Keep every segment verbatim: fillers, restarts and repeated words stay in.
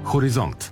Хоризонт.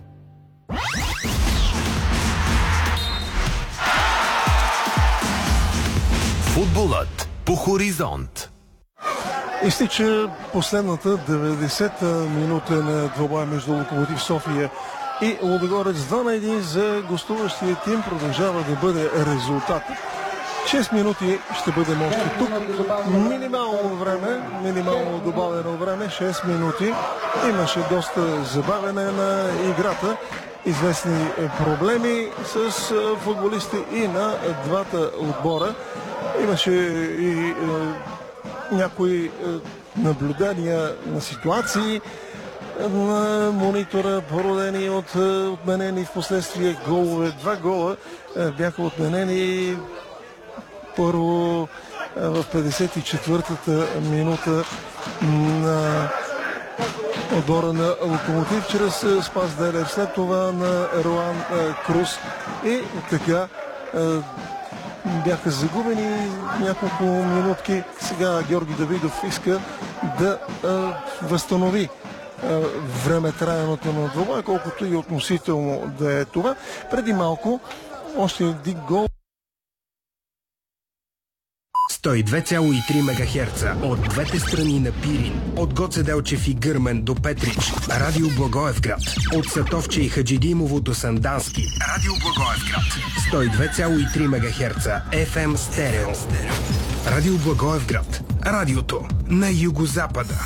Футболът по Хоризонт. Изтича последната деветдесета минута на двобоя между Локомотив София и Лудогорец. два на един за гостуващия тим продължава да бъде резултатът. шест минути ще бъдем още тук. Минимално време, минимално добавено време, шест минути. Имаше доста забавяне на играта. Известни проблеми с футболисти и на двата отбора. Имаше и е, някои е, наблюдения на ситуации на монитора, породени от отменени в последствие голове. Два гола е, бяха отменени. Първо в петдесет и четвъртата минута на отбора на Локомотив чрез Спас Делев, след това на Руан Крус и така бяха загубени няколко минутки. Сега Георги Давидов иска да възстанови времетраенето на двобоя, колкото и относително да е това. Преди малко още един гол. сто и две цяло и три мегахерца от двете страни на Пирин, от Гоце Делчев и Гърмен до Петрич, Радио Благоевград, от Сатовче и Хаджидимово до Сандански, Радио Благоевград, сто и две цяло и три мегахерца еф ем стерео. Радио Благоевград, радиото на югозапада.